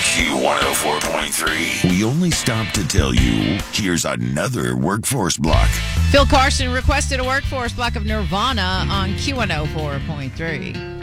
Q104.3. We only stop to tell you, here's another workforce block. Phil Carson requested a workforce block of Nirvana on Q104.3.